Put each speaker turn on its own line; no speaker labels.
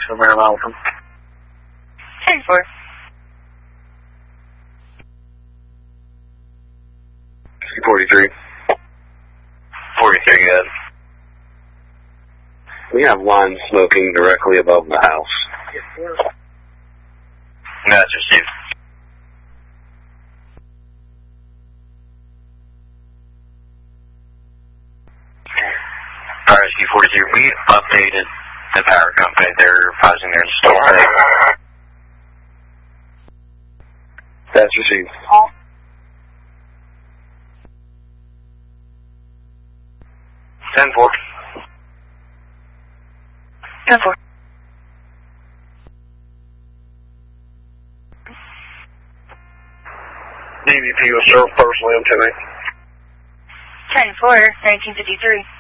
of Mary Malcolm.
10-4.
43.
43, good.
We have lines smoking directly above the house.
Yes, sir. That's received. RSQ-43, we updated the power company. They're pausing their install.
That's received.
10-4.
10-4.
DVP was served personally on 10-8.
10-4, 1953.